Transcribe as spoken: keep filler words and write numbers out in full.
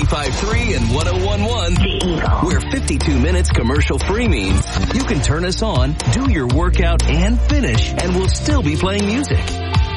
ninety-five point three and one oh one point one. The Eagle. Where fifty-two minutes commercial-free means you can turn us on, do your workout, and finish, and we'll still be playing music.